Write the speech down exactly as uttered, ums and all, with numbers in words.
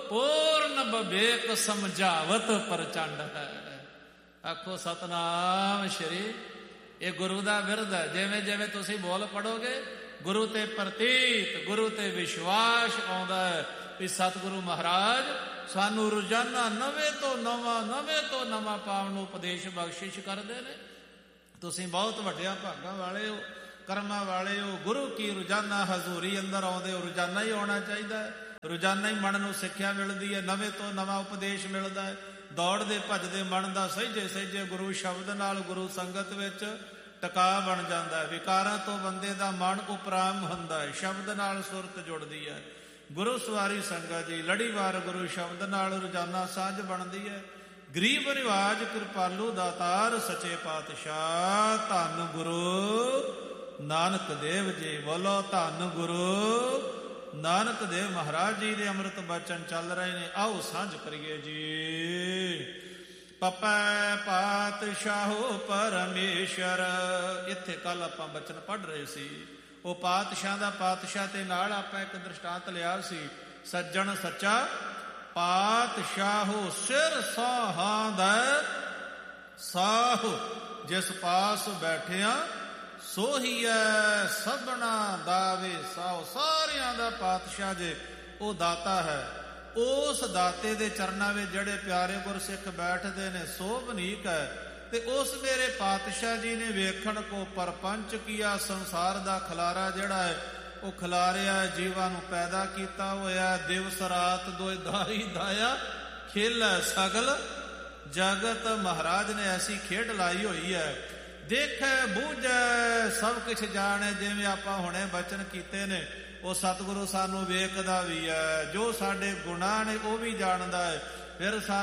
ਪੂਰਨ ਵਿਵੇਕ ਸਮਝਾਵਤ ਪ੍ਰਚੰਡ ਹੈ। ਆਖੋ ਸਤਨਾਮ ਸ਼੍ਰੀ। ਇਹ ਗੁਰੂ ਦਾ ਬਿਰਦ ਹੈ। ਜਿਵੇਂ ਜਿਵੇਂ ਤੁਸੀਂ ਬੋਲ ਪੜੋਗੇ ਗੁਰੂ ਤੇ ਪ੍ਰਤੀਤ, ਗੁਰੂ ਤੇ ਵਿਸ਼ਵਾਸ ਆਉਂਦਾ ਹੈ ਵੀ ਸਤਿਗੁਰੂ ਮਹਾਰਾਜ ਸਾਨੂੰ ਰੋਜ਼ਾਨਾ ਨਵੇਂ ਤੋਂ ਨਵਾਂ ਨਵੇਂ ਤੋਂ ਨਵਾਂ ਪਾਵਨ ਨੂੰ ਉਪਦੇਸ਼ ਬਖਸ਼ਿਸ਼ ਕਰਦੇ ਨੇ। ਤੁਸੀਂ ਬਹੁਤ ਵੱਡਿਆਂ ਭਾਗਾਂ ਵਾਲੇ ਹੋ, ਕਰਮਾਂ ਵਾਲੇ ਹੋ। ਗੁਰੂ ਕੀ ਰੋਜ਼ਾਨਾ ਹਜ਼ੂਰੀ ਅੰਦਰ ਆਉਂਦੇ ਹੋ। ਰੋਜ਼ਾਨਾ ਹੀ ਆਉਣਾ ਚਾਹੀਦਾ ਹੈ। ਰੋਜ਼ਾਨਾ ਹੀ ਮਨ ਨੂੰ ਸਿੱਖਿਆ ਮਿਲਦੀ ਹੈ, ਨਵੇਂ ਤੋਂ ਨਵਾਂ ਉਪਦੇਸ਼ ਮਿਲਦਾ ਹੈ। ਦੌੜਦੇ ਭੱਜਦੇ ਮਨ ਦਾ ਸਹਿਜੇ ਸਹਿਜੇ ਗੁਰੂ ਸ਼ਬਦ ਨਾਲ ਗੁਰੂ ਸੰਗਤ ਵਿੱਚ ਟਿਕਾ ਬਣ ਜਾਂਦਾ ਹੈ। ਵਿਕਾਰਾਂ ਤੋਂ ਬੰਦੇ ਦਾ ਮਨ ਉਪਰਾਮ ਹੁੰਦਾ ਹੈ। ਸ਼ਬਦ ਨਾਲ ਸੁਰਤ ਜੁੜਦੀ ਹੈ। ਗੁਰੂ ਸਵਾਰੀ ਸੰਗਤ ਜੀ ਲੜੀਵਾਰ ਗੁਰੂ ਸ਼ਬਦ ਨਾਲ ਰੋਜ਼ਾਨਾ ਸਾਂਝ ਬਣਦੀ ਹੈ। ਗਰੀਬ ਨਿਵਾਜ ਕਿਰਪਾਲੂ ਦਾਤਾਰ ਸੱਚੇ ਪਾਤਸ਼ਾਹ ਧੰਨ ਗੁਰੂ ਨਾਨਕ ਦੇਵ ਜੀ। ਬੋਲੋ ਧੰਨ ਗੁਰੂ ਨਾਨਕ ਦੇਵ ਮਹਾਰਾਜ ਜੀ ਦੇ ਅੰਮ੍ਰਿਤ ਬਚਨ ਚੱਲ ਰਹੇ ਨੇ। ਆਓ ਸਾਂਝ ਕਰੀਏ ਜੀ। ਪਪੈ ਪਾਤਸ਼ਾਹੋ ਪਰਮੇਸ਼ਰ। ਇੱਥੇ ਕੱਲ ਆਪਾਂ ਬਚਨ ਪੜ੍ਹ ਰਹੇ ਸੀ। ਉਹ ਪਾਤਸ਼ਾਹ ਦਾ ਪਾਤਸ਼ਾਹ ਤੇ ਨਾਲ ਆਪਾਂ ਇੱਕ ਦ੍ਰਿਸ਼ਟਾਂਤ ਲਿਆ ਸੀ। ਸੱਜਣ ਸੱਚਾ ਪਾਤਸ਼ਾਹੋ ਸਿਰ ਸਾਹਾਂ ਸਾਹੋ। ਜਿਸ ਪਾਸ ਬੈਠਿਆ ਸੋਹੀਐ ਸਭਨਾ ਦਾਵੇ ਸਾਹੋ। ਸਾਰਿਆਂ ਦਾ ਪਾਤਸ਼ਾਹ ਜੇ ਉਹ ਦਾਤਾ ਹੈ। ਉਸ ਦਾਤੇ ਦੇ ਚਰਨਾਂ ਵਿੱਚ ਜਿਹੜੇ ਪਿਆਰੇ ਗੁਰਸਿੱਖ ਬੈਠਦੇ ਨੇ ਸੋ ਬਨੀਕ ਹੈ। ਤੇ ਉਸ ਮੇਰੇ ਪਾਤਸ਼ਾਹ ਜੀ ਨੇ ਵੇਖਣ ਕੋ ਪਰਪੰਚ ਕੀਆ। ਸੰਸਾਰ ਦਾ ਖਲਾਰਾ ਜਿਹੜਾ ਹੈ ਉਹ ਖਿਲਾਰਿਆ, ਜੀਵਾਂ ਨੂੰ ਪੈਦਾ ਕੀਤਾ ਹੋਇਆ। ਦਿਵਸ ਰਾਤ ਦੋਇ ਦਾਈ ਦਾਇਆ ਖੇਲੈ ਸਗਲ ਜਗਤ। ਮਹਾਰਾਜ ਨੇ ਐਸੀ ਖੇਡ ਲਾਈ ਹੋਈ ਹੈ। ਦੇਖੈ ਬੂਝੈ ਸਭ ਕੁਛ ਜਾਣੇ। ਜਿਵੇਂ ਆਪਾਂ ਹੁਣੇ ਬਚਨ ਕੀਤੇ ਨੇ ਉਹ ਸਤਿਗੁਰੂ ਸਾਨੂੰ ਵੇਖਦਾ ਵੀ ਹੈ। ਜੋ ਸਾਡੇ ਗੁਨਾਹ ਨੇ ਉਹ ਵੀ ਜਾਣਦਾ ਹੈ। ਫਿਰ ਸਾਨੂੰ